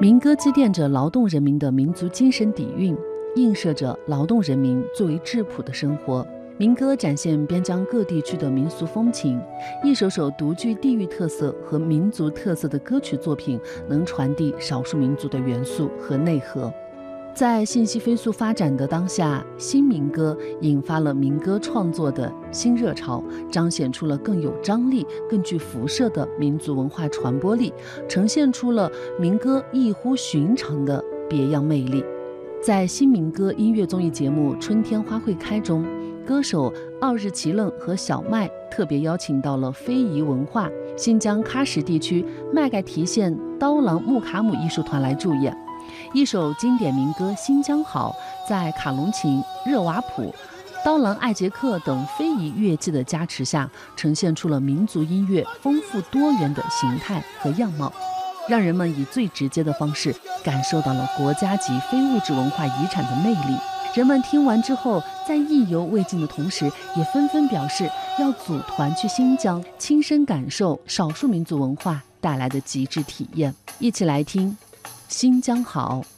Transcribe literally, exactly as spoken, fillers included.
民歌积淀着劳动人民的民族精神底蕴，映射着劳动人民最为质朴的生活。民歌展现边疆各地区的民俗风情，一首首独具地域特色和民族特色的歌曲作品，能传递少数民族的元素和内核。在信息飞速发展的当下，新民歌引发了民歌创作的新热潮，彰显出了更有张力、更具辐射的民族文化传播力，呈现出了民歌异乎寻常的别样魅力。在新民歌音乐综艺节目《春天花会开》中，歌手奥日奇楞和小麦特别邀请到了非遗文化新疆喀什地区麦盖提县刀郎木卡姆艺术团来助演。一首经典民歌《新疆好》在卡隆琴、热瓦普、刀郎艾杰克等非遗乐器的加持下，呈现出了民族音乐丰富多元的形态和样貌，让人们以最直接的方式感受到了国家级非物质文化遗产的魅力。人们听完之后，在意犹未尽的同时，也纷纷表示要组团去新疆，亲身感受少数民族文化带来的极致体验。一起来听《新疆好》。